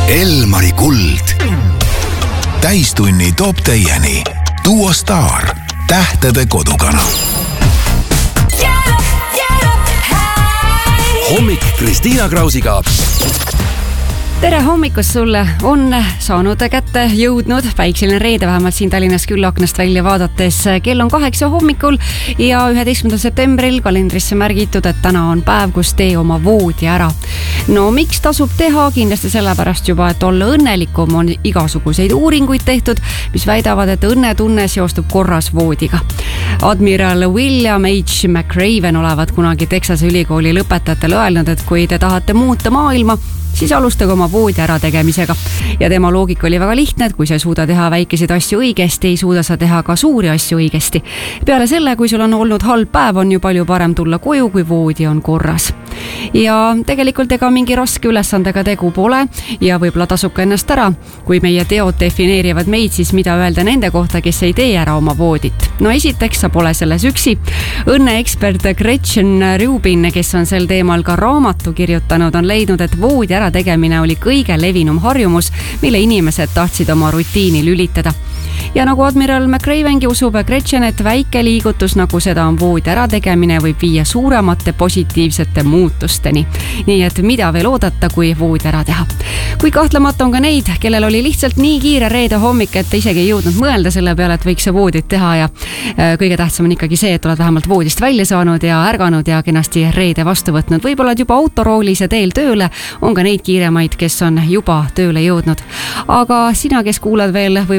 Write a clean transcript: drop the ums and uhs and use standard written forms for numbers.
Elmari kuld. Täistunni toob teieni Duo Star, tähtede kodukanal. Hommik Kristiina Krausiga. Tere hommikust sulle! On saanud kätte jõudnud päikseline reede, vähemalt siin Tallinnas küll aknast välja vaadates. Kell on 8 hommikul ja 11. septembril kalendrisse märgitud, et täna on päev, kus tee oma voodi ära. No miks tasub teha? Kindlasti sellepärast juba, et olla õnnelikum, on igasuguseid uuringuid tehtud, mis väidavad, et õnnetunne seostub korras voodiga. Admiral William H. McRaven olevat kunagi Texase ülikooli lõpetajatele öelnud, et kui te tahate muuta maailma, siis alustage oma voodi ära tegemisega. Ja tema loogika oli väga lihtne, et kui sa ei suuda teha väikeseid asju õigesti, ei suuda sa teha ka suuri asju õigesti. Peale selle, kui sul on olnud halb päev, on ju palju parem tulla koju, kui voodi on korras. Ja tegelikult ega mingi raske ülesandega tegu pole ja võib-olla tasub ka ennast ära. Kui meie teod defineerivad meid, siis mida öelda nende kohta, kes ei tee ära oma voodit? No esiteks, sa pole selles üksi. Õnneekspert Gretchen Rubin, kes on sel teemal ka raamatu kirjutanud, on leidnud, et voodi ära tegemine oli kõige levinum harjumus, mille inimesed tahtsid oma rutiini lülitada. Ja nagu Admiral McRavengi usub Gretchen, et väike liigutus, nagu seda on voodi ära tegemine, võib viia suuremate positiivsete muutusteni. Nii et mida veel oodata, kui voodi ära teha. Kui kahtlemata on ka neid, kellel oli lihtsalt nii kiire reede hommik, et isegi ei jõudnud mõelda selle peale, et võiks see voodit teha ja kõige tähtsam on ikkagi see, et oled vähemalt voodist välja saanud ja ärganud ja kenasti reede vastu võtnud. Võib-olla juba autoroolis ja teel tööle, on ka neid kiiremaid, kes on juba tööle jõudnud. Aga sina, kes kuulad veel